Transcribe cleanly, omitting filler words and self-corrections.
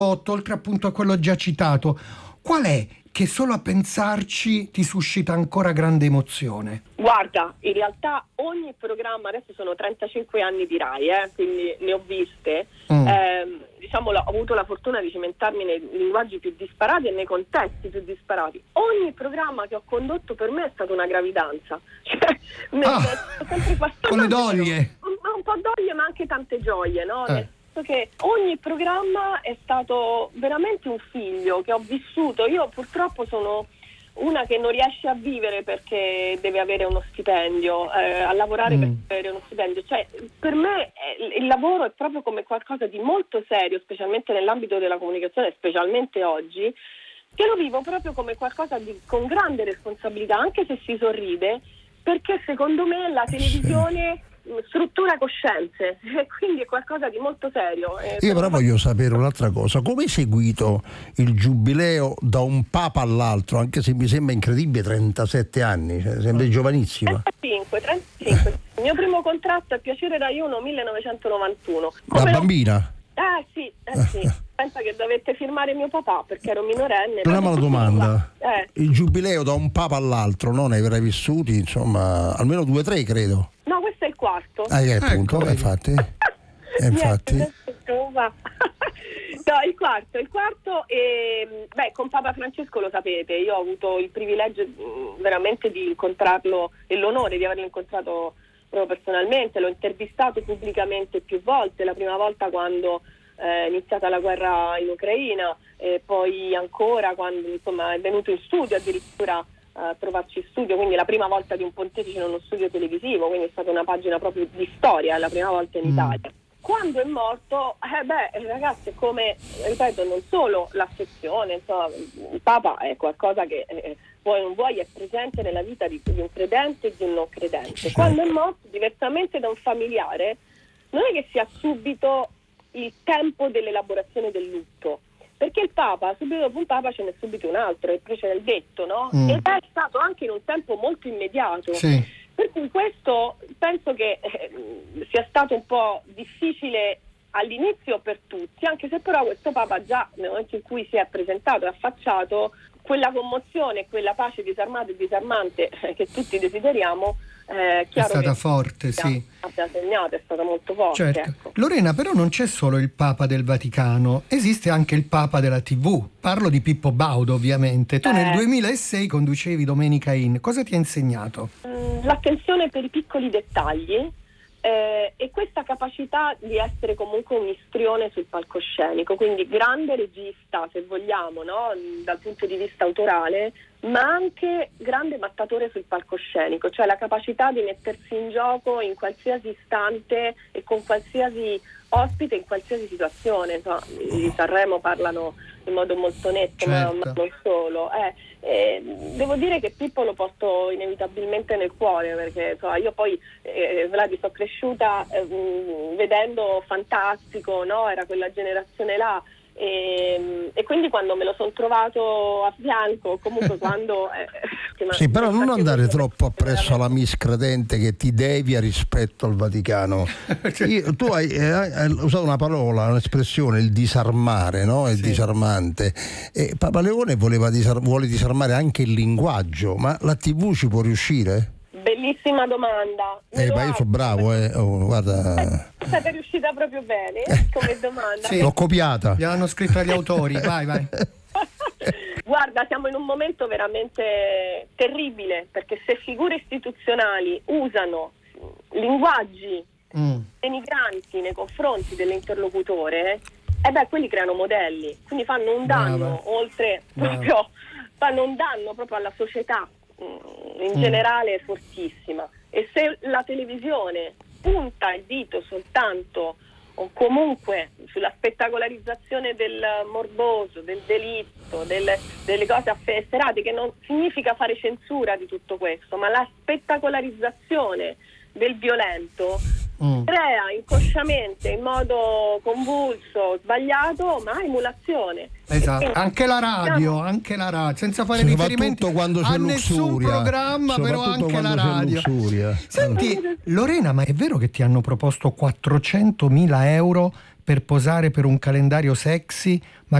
oltre appunto a quello già citato, qual è che solo a pensarci ti suscita ancora grande emozione? Guarda, in realtà ogni programma, adesso sono 35 anni di Rai, quindi ne ho viste, diciamo, ho avuto la fortuna di cimentarmi nei linguaggi più disparati e nei contesti più disparati. Ogni programma che ho condotto per me è stata una gravidanza, cioè, sempre con le doglie. Un po' doglie ma anche tante gioie, no? Che ogni programma è stato veramente un figlio che ho vissuto. Io purtroppo sono una che non riesce a vivere perché deve avere uno stipendio, a lavorare per avere uno stipendio. Cioè, per me il lavoro è proprio come qualcosa di molto serio, specialmente nell'ambito della comunicazione, specialmente oggi, che lo vivo proprio come qualcosa con grande responsabilità, anche se si sorride, perché secondo me la televisione struttura coscienze, quindi è qualcosa di molto serio. Io però voglio sapere un'altra cosa: come hai seguito il giubileo da un papa all'altro, anche se mi sembra incredibile, 37 anni, cioè, sembra giovanissima. 35. Il mio primo contratto è Piacere Rai 1 1991. Da bambina? Sì. Pensa che dovette firmare mio papà perché ero minorenne. Non è una domanda. Il giubileo da un papa all'altro, non ne avrai vissuti, insomma, almeno 2 o 3 credo. No, questo è il quarto. Appunto, infatti. Infatti. No, il quarto con Papa Francesco lo sapete, io ho avuto il privilegio veramente di incontrarlo e l'onore di averlo incontrato proprio personalmente, l'ho intervistato pubblicamente più volte, la prima volta quando è iniziata la guerra in Ucraina, e poi ancora quando insomma è venuto in studio addirittura a trovarci in studio, quindi la prima volta di un pontefice in uno studio televisivo, quindi è stata una pagina proprio di storia, la prima volta in Italia. Quando è morto, ragazzi, è come, ripeto, non solo l'affezione, insomma, il Papa è qualcosa che vuoi non vuoi è presente nella vita di un credente e di un non credente. Quando è morto, diversamente da un familiare, non è che si ha subito il tempo dell'elaborazione del lutto, perché il Papa, subito dopo un Papa ce n'è subito un altro, e precede il detto, no? E è stato anche in un tempo molto immediato. Sì. Per cui questo penso che sia stato un po' difficile all'inizio per tutti, anche se però questo Papa già nel momento in cui si è presentato e affacciato, quella commozione, quella pace disarmata e disarmante che tutti desideriamo, è stata forte, sì. Abbia segnato, è stata molto forte. Certo. Ecco. Lorena, però non c'è solo il Papa del Vaticano, esiste anche il Papa della TV. Parlo di Pippo Baudo, ovviamente. Tu nel 2006 conducevi Domenica In. Cosa ti ha insegnato? L'attenzione per i piccoli dettagli e questa capacità di essere comunque un istrione sul palcoscenico, quindi grande regista, se vogliamo, no? Dal punto di vista autorale, ma anche grande mattatore sul palcoscenico, cioè la capacità di mettersi in gioco in qualsiasi istante e con qualsiasi ospite in qualsiasi situazione. Insomma, i Sanremo parlano in modo molto netto, certo. ma non solo. Devo dire che Pippo lo porto inevitabilmente nel cuore, perché insomma, io poi Vladi sono cresciuta vedendo Fantastico, no? Era quella generazione là. E quindi quando me lo sono trovato a fianco, comunque quando sì, però non andare troppo appresso alla miscredente che ti devia rispetto al Vaticano. Tu hai usato una parola, un'espressione, il disarmare, no? Il disarmante. E Papa Leone vuole disarmare anche il linguaggio, ma la TV ci può riuscire? Bellissima domanda. Ma io sono bravo, guarda. Siete riuscita proprio bene come domanda. Sì. L'ho copiata. Gli hanno scritto agli autori, vai. Guarda, siamo in un momento veramente terribile, perché se figure istituzionali usano linguaggi denigranti nei confronti dell'interlocutore, quelli creano modelli, quindi fanno un danno fanno un danno proprio alla società in generale fortissima. E se la televisione punta il dito soltanto o comunque sulla spettacolarizzazione del morboso, del delitto, delle cose affesterate, che non significa fare censura di tutto questo, ma la spettacolarizzazione del violento crea inconsciamente, in modo convulso, sbagliato, ma emulazione. Esatto, anche la radio, senza fare riferimento quando a c'è nessun luxuria, programma, però anche la radio. Luxuria. Senti, Lorena, ma è vero che ti hanno proposto 400.000 euro per posare per un calendario sexy, ma